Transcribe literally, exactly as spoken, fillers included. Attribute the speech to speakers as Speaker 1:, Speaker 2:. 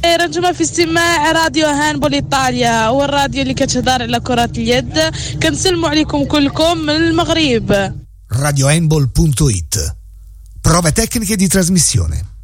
Speaker 1: الخير، انتم في استماع راديو هاندبول ايطاليا، هو الراديو اللي كتهضر على كرة اليد. كنسلموا عليكم كلكم من المغرب.
Speaker 2: radio handball punto it. Prove tecniche di trasmissione.